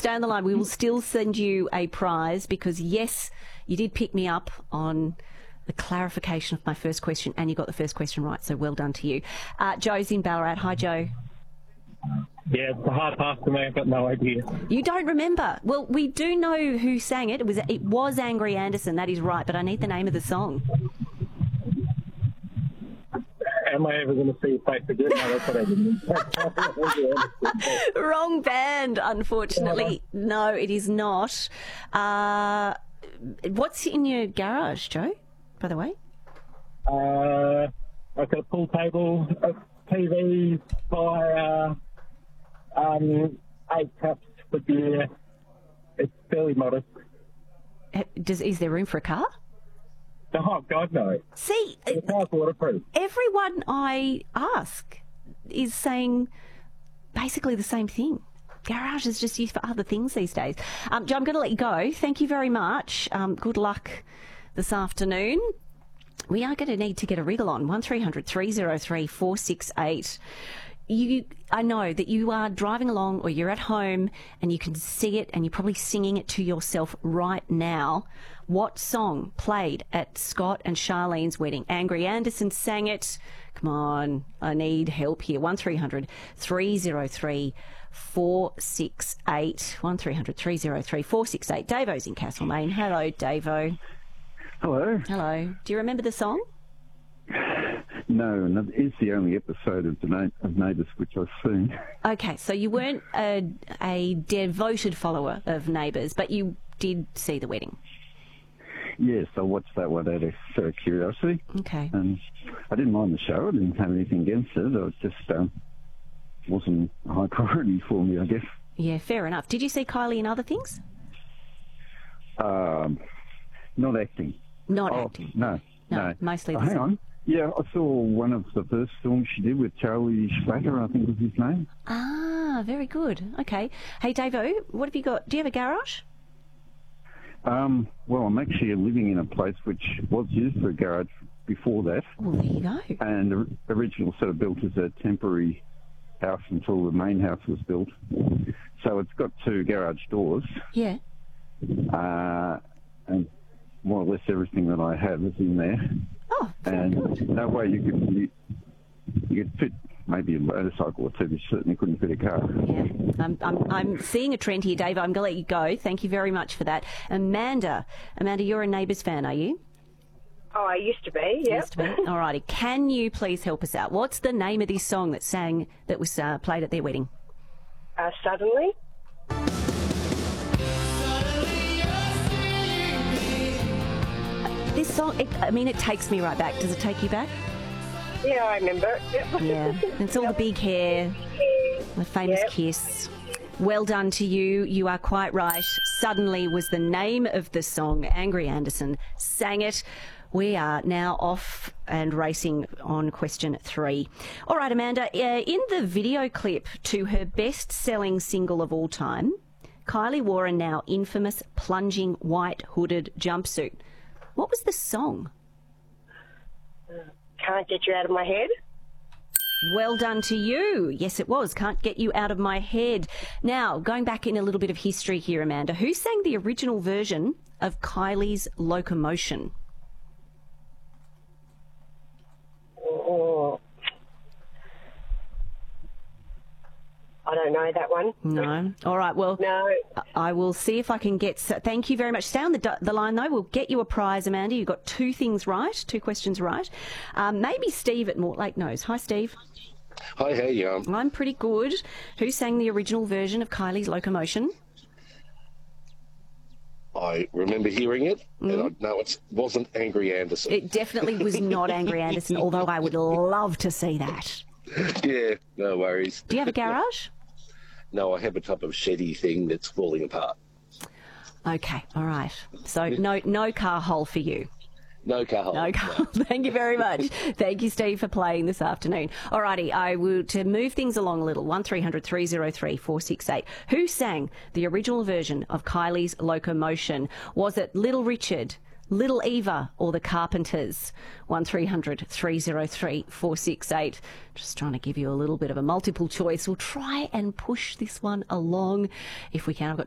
Stay on the line. We will still send you a prize because, yes, you did pick me up on the clarification of my first question and you got the first question right, so well done to you. Joe's in Ballarat. Hi, Joe. Yeah, it's a hard pass to me. I've got no idea. You don't remember? Well, we do know who sang it. It was Angry Anderson, that is right, but I need the name of the song. Am I ever going to see your face again? No, that's what I didn't. Wrong band, unfortunately. No, it is not. What's in your garage, Joe, by the way? I've got a pool table, a TV, fire, 8 cups for beer. It's fairly modest. Is there room for a car? Oh, God, no. See, the car's waterproof. Everyone I ask is saying basically the same thing. Garage is just used for other things these days. Joe, I'm going to let you go. Thank you very much. Good luck this afternoon. We are going to need to get a wriggle on. 1300 303 468. I know that you are driving along or you're at home and you can see it and you're probably singing it to yourself right now. What song played at Scott and Charlene's wedding? Angry Anderson sang it. Come on, I need help here. 1300 303 468. 1300 303 468. Davo's in Castlemaine. Hello, Davo. Hello. Hello. Do you remember the song? No, and it's the only episode of Neighbours which I've seen. Okay, so you weren't a devoted follower of Neighbours, but you did see the wedding. Yes, I watched that one out of curiosity. Okay. And I didn't mind the show. I didn't have anything against it. It just wasn't a high priority for me, I guess. Yeah, fair enough. Did you see Kylie in other things? Not acting. Not acting? No. Mostly the hang on. Yeah, I saw one of the first films she did with Charlie Schlatter, I think was his name. Ah, very good. Okay. Hey, Davo, what have you got? Do you have a garage? Well, I'm actually living in a place which was used for a garage before that. Well, there you go. And the original sort of built as a temporary house until the main house was built. So it's got 2 garage doors. Yeah. And more or less everything that I have is in there. Oh, very good. That way you could fit maybe a motorcycle or 2, but you certainly couldn't fit a car. Yeah, I'm seeing a trend here, Dave. I'm going to let you go. Thank you very much for that. Amanda, you're a Neighbours fan, are you? Oh, I used to be, yeah. Used to be. All righty. Can you please help us out? What's the name of this song that was played at their wedding? Suddenly. This song, it takes me right back. Does it take you back? Yeah, I remember. Yep. Yeah, it's all the big hair, the famous kiss. Well done to you. You are quite right. Suddenly was the name of the song. Angry Anderson sang it. We are now off and racing on question 3. All right, Amanda, in the video clip to her best-selling single of all time, Kylie wore a now infamous plunging white hooded jumpsuit. What was the song? Can't Get You Out of My Head. Well done to you. Yes, it was. Can't Get You Out of My Head. Now, going back in a little bit of history here, Amanda, who sang the original version of Kylie's Locomotion? Oh, I don't know that one. No. All right, well, no. I will see if I can get... Thank you very much. Stay on the line, though. We'll get you a prize, Amanda. You got 2 things right, 2 questions right. Maybe Steve at Mortlake knows. Hi, Steve. Hi, how are you? I'm pretty good. Who sang the original version of Kylie's Locomotion? I remember hearing it, and I know it wasn't Angry Anderson. It definitely was not Angry Anderson, although I would love to see that. Yeah, no worries. Do you have a garage? No, I have a type of sheddy thing that's falling apart. Okay, all right. So no car hole for you. No car hole. No car hole. Thank you very much. Thank you, Steve, for playing this afternoon. All righty, I will, to move things along a little, 1300 303 468. Who sang the original version of Kylie's Locomotion? Was it Little Richard, Little Eva, or the Carpenters? 1300 303 468. Just trying to give you a little bit of a multiple choice. We'll try and push this one along if we can. I've got